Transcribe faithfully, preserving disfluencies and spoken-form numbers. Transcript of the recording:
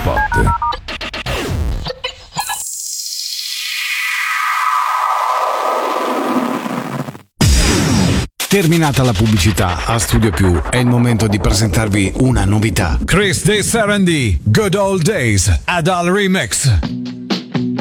Spot. Terminata la pubblicità, a Studio Più è il momento di presentarvi una novità. Chris De Serendi, Good Old Days, Adal Remix.